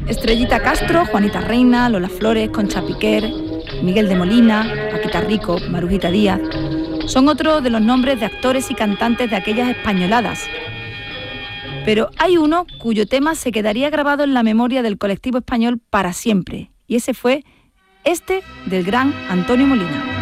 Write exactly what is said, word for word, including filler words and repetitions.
Estrellita Castro, Juanita Reina, Lola Flores, Concha Piquer, Miguel de Molina, Paquita Rico, Marujita Díaz, son otros de los nombres de actores y cantantes de aquellas españoladas. Pero hay uno cuyo tema se quedaría grabado en la memoria del colectivo español para siempre, y ese fue este del gran Antonio Molina.